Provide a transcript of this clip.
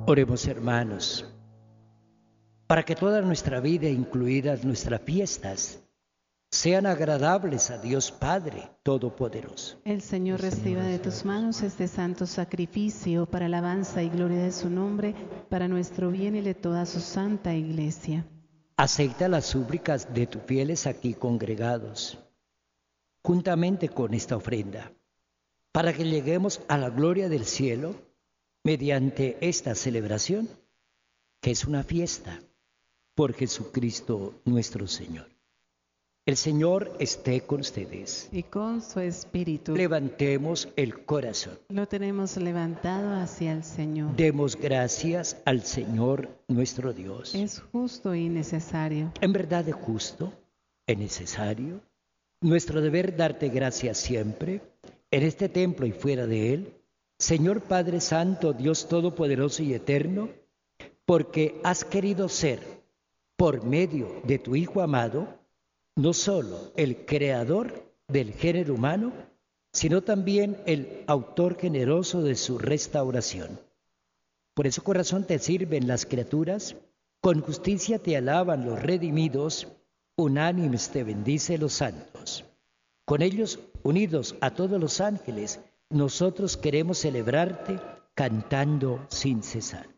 Oremos, hermanos, para que toda nuestra vida, incluidas nuestras fiestas, sean agradables a Dios Padre Todopoderoso. El Señor reciba de tus manos este santo sacrificio para alabanza y gloria de su nombre, para nuestro bien y de toda su santa Iglesia. Acepta las súplicas de tus fieles aquí congregados, juntamente con esta ofrenda, para que lleguemos a la gloria del cielo mediante esta celebración, que es una fiesta por Jesucristo nuestro Señor. El Señor esté con ustedes. Y con su espíritu. Levantemos el corazón. Lo tenemos levantado hacia el Señor. Demos gracias al Señor nuestro Dios. Es justo y necesario. En verdad es justo, es necesario. Nuestro deber darte gracias siempre, en este templo y fuera de él, Señor Padre Santo, Dios Todopoderoso y Eterno, porque has querido ser, por medio de tu Hijo amado, no solo el creador del género humano, sino también el autor generoso de su restauración. Por eso, corazón, te sirven las criaturas, con justicia te alaban los redimidos, unánimes te bendice los santos. Con ellos, unidos a todos los ángeles, nosotros queremos celebrarte cantando sin cesar.